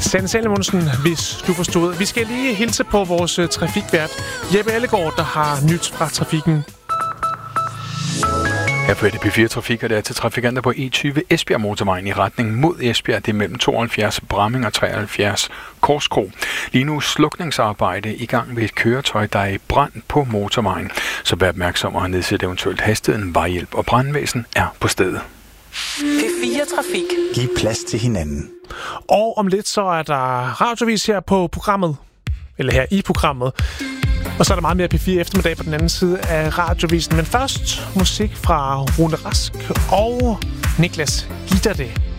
Sanne Salomonsen, hvis du forstod. Vi skal lige hilse på vores trafikvært, Jeppe Ellegaard, der har nyt fra trafikken. Her på P4 Trafik, og det er til trafikanter på E20 Esbjerg Motorvejen i retning mod Esbjerg. Det er mellem 72 Bramming og 73 Korskro. Lige nu slukningsarbejde i gang ved et køretøj, der er i brand på motorvejen. Så vær opmærksom og nedsæt eventuelt hastigheden. Vejhjælp og brandvæsen er på stedet. P4 Trafik. Giv plads til hinanden. Og om lidt så er der radiovis her på programmet. Eller her i programmet. Og så er der meget mere P4 eftermiddag på den anden side af radiovisen. Men først musik fra Rune Rask og Niklas Gitter det.